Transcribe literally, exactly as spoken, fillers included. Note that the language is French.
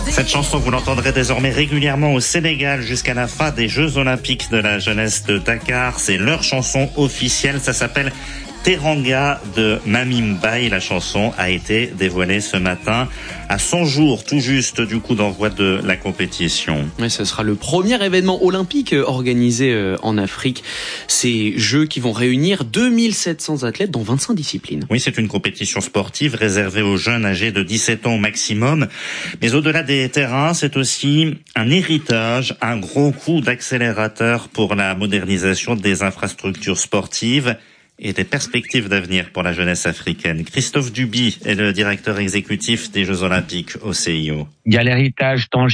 Cette chanson, vous l'entendrez désormais régulièrement au Sénégal jusqu'à la fin des Jeux Olympiques de la jeunesse de Dakar. C'est leur chanson officielle, ça s'appelle Teranga de Mami Mbaye. La chanson a été dévoilée ce matin à cent jours tout juste du coup d'envoi de la compétition. Ouais, ce sera le premier événement olympique organisé en Afrique. Ces Jeux qui vont réunir deux mille sept cents athlètes dans vingt-cinq disciplines. Oui, c'est une compétition sportive réservée aux jeunes âgés de dix-sept ans au maximum. Mais au-delà des terrains, c'est aussi un héritage, un gros coup d'accélérateur pour la modernisation des infrastructures sportives et des perspectives d'avenir pour la jeunesse africaine. Christophe Duby est le directeur exécutif des Jeux Olympiques au C I O. Il y a l'héritage tangible